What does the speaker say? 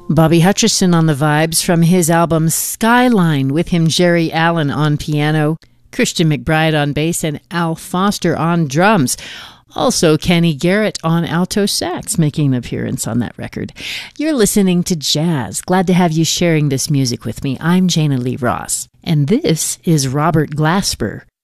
Bobby Hutcherson on the vibes from his album Skyline, with him Jerry Allen on piano, Christian McBride on bass, and Al Foster on drums. Also, Kenny Garrett on alto sax making an appearance on that record. You're listening to Jazz. Glad to have you sharing this music with me. I'm Jana Lee Ross, and this is Robert Glasper